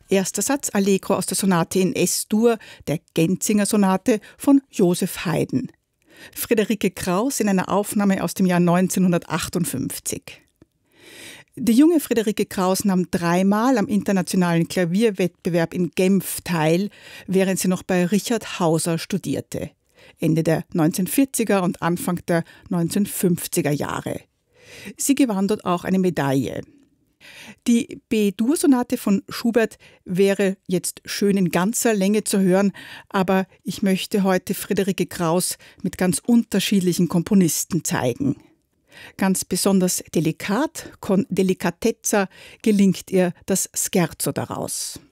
Erster Satz Allegro aus der Sonate in S-Dur, der Genzinger Sonate von Joseph Haydn. Friederike Kraus in einer Aufnahme aus dem Jahr 1958. Die junge Friederike Kraus nahm 3-mal am internationalen Klavierwettbewerb in Genf teil, während sie noch bei Richard Hauser studierte. Ende der 1940er und Anfang der 1950er Jahre. Sie gewann dort auch eine Medaille. Die B-Dur-Sonate von Schubert wäre jetzt schön in ganzer Länge zu hören, aber ich möchte heute Friederike Kraus mit ganz unterschiedlichen Komponisten zeigen. Ganz besonders delikat, con delicatezza, gelingt ihr das Scherzo daraus.